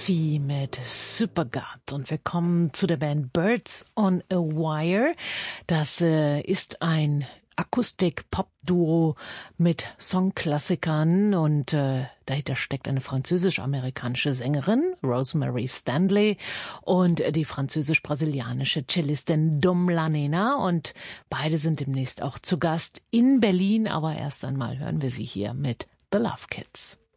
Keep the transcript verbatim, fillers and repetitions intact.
Duffy mit Supergod und wir kommen zu der Band Birds on a Wire. Das äh, ist ein Akustik-Pop-Duo mit Songklassikern und äh, dahinter steckt eine französisch-amerikanische Sängerin, Rosemary Stanley, und die französisch-brasilianische Cellistin Dom Lanena, und beide sind demnächst auch zu Gast in Berlin, aber erst einmal hören wir sie hier mit The Love Kids.